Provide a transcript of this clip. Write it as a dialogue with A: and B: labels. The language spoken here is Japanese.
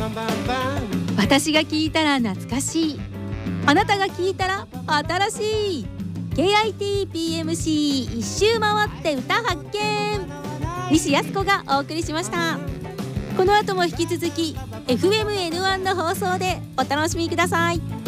A: 私が聞いたら懐かしい、あなたが聞いたら新しい KITPMC 一周回って歌発見、西安子がお送りしました。この後も引き続き FMN1 の放送でお楽しみください。